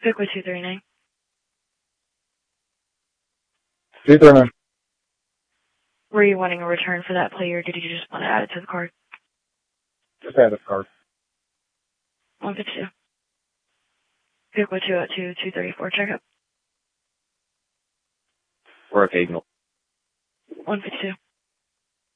Pickwood 239. 239. Were you wanting a return for that play, or did you just want to add it to the card? Just add the card. 152. Pickwood 202, 234, checkup. Or occasional. 152.